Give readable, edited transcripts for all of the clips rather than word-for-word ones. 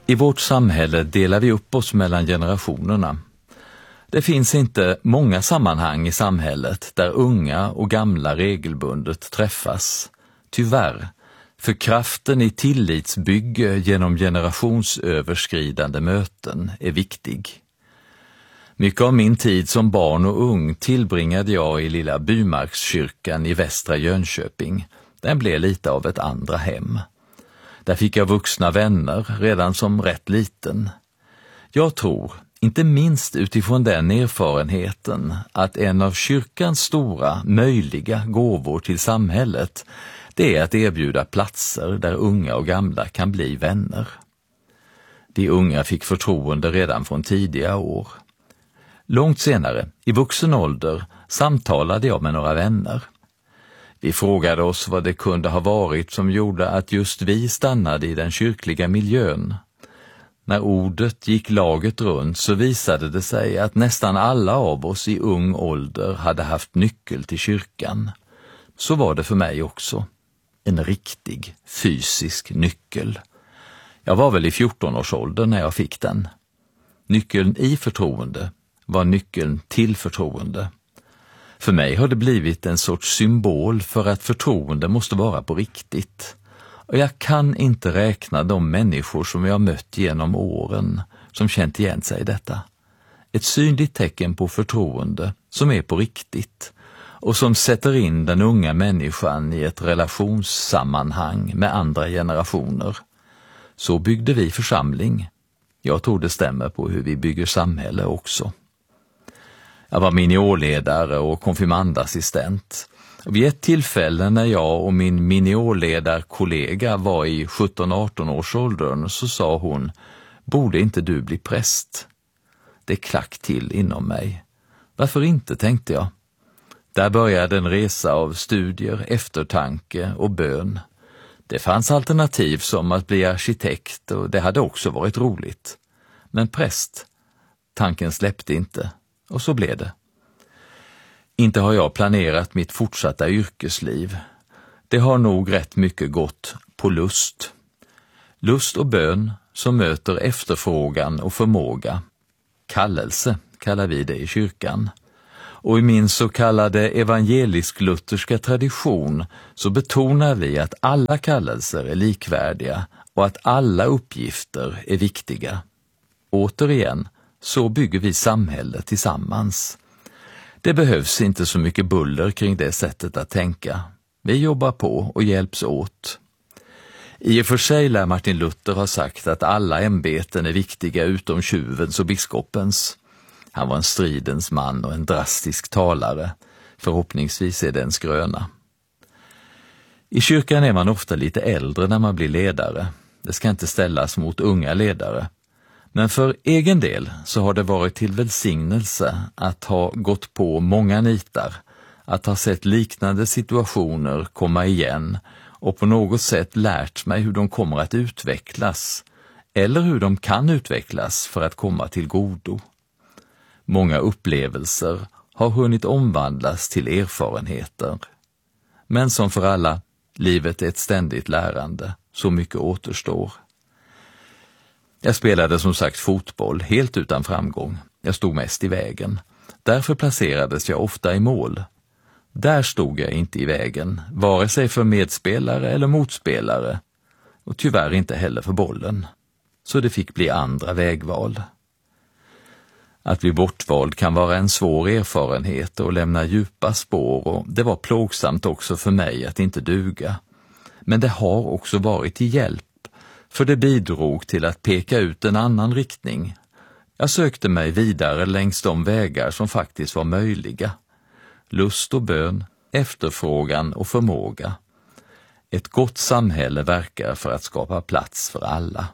I vårt samhälle delar vi upp oss mellan generationerna. Det finns inte många sammanhang i samhället där unga och gamla regelbundet träffas. Tyvärr, för kraften i tillitsbygge genom generationsöverskridande möten är viktig. Mycket av min tid som barn och ung tillbringade jag i lilla Bymarkskyrkan i Västra Jönköping. Den blev lite av ett andra hem. Där fick jag vuxna vänner redan som rätt liten. Jag tror, inte minst utifrån den erfarenheten, att en av kyrkans stora möjliga gåvor till samhället, det är att erbjuda platser där unga och gamla kan bli vänner. De unga fick förtroende redan från tidiga år. Långt senare, i vuxen ålder, samtalade jag med några vänner. Vi frågade oss vad det kunde ha varit som gjorde att just vi stannade i den kyrkliga miljön. När ordet gick laget runt så visade det sig att nästan alla av oss i ung ålder hade haft nyckel till kyrkan. Så var det för mig också. En riktig, fysisk nyckel. Jag var väl i 14-årsåldern när jag fick den. Nyckeln i förtroende var nyckeln till förtroende. För mig har det blivit en sorts symbol för att förtroende måste vara på riktigt. Och jag kan inte räkna de människor som jag mött genom åren som känt igen sig i detta. Ett synligt tecken på förtroende som är på riktigt och som sätter in den unga människan i ett relationssammanhang med andra generationer. Så byggde vi församling. Jag tror det stämmer på hur vi bygger samhälle också. Jag var miniorledare och konfirmandassistent. Vid ett tillfälle när jag och min miniorledarkollega var i 17-18 års åldern så sa hon: "Borde inte du bli präst?" Det klack till inom mig. Varför inte, tänkte jag. Där började en resa av studier, eftertanke och bön. Det fanns alternativ som att bli arkitekt och det hade också varit roligt. Men präst, tanken släppte inte. Och så blev det. Inte har jag planerat mitt fortsatta yrkesliv. Det har nog rätt mycket gått på lust. Lust och bön som möter efterfrågan och förmåga. Kallelse kallar vi det i kyrkan. Och i min så kallade evangelisk-lutherska tradition så betonar vi att alla kallelser är likvärdiga och att alla uppgifter är viktiga. Återigen, så bygger vi samhället tillsammans. Det behövs inte så mycket buller kring det sättet att tänka. Vi jobbar på och hjälps åt. I och för sig lär Martin Luther ha sagt att alla ämbeten är viktiga utom tjuvens och biskopens. Han var en stridens man och en drastisk talare. Förhoppningsvis är det en skröna. I kyrkan är man ofta lite äldre när man blir ledare. Det ska inte ställas mot unga ledare. Men för egen del så har det varit till välsignelse att ha gått på många nitar, att ha sett liknande situationer komma igen och på något sätt lärt mig hur de kommer att utvecklas eller hur de kan utvecklas för att komma till godo. Många upplevelser har hunnit omvandlas till erfarenheter. Men som för alla, livet är ett ständigt lärande, så mycket återstår. Jag spelade som sagt fotboll helt utan framgång. Jag stod mest i vägen. Därför placerades jag ofta i mål. Där stod jag inte i vägen, vare sig för medspelare eller motspelare. Och tyvärr inte heller för bollen. Så det fick bli andra vägval. Att bli bortvald kan vara en svår erfarenhet och lämna djupa spår, och det var plågsamt också för mig att inte duga. Men det har också varit till hjälp. För det bidrog till att peka ut en annan riktning. Jag sökte mig vidare längs de vägar som faktiskt var möjliga. Lust och bön, efterfrågan och förmåga. Ett gott samhälle verkar för att skapa plats för alla.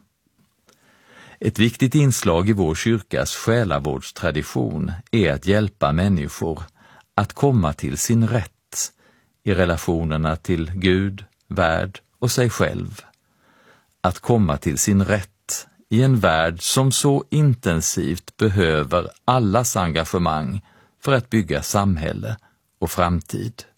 Ett viktigt inslag i vår kyrkas själavårdstradition är att hjälpa människor att komma till sin rätt i relationerna till Gud, värld och sig själv. Att komma till sin rätt i en värld som så intensivt behöver allas engagemang för att bygga samhälle och framtid.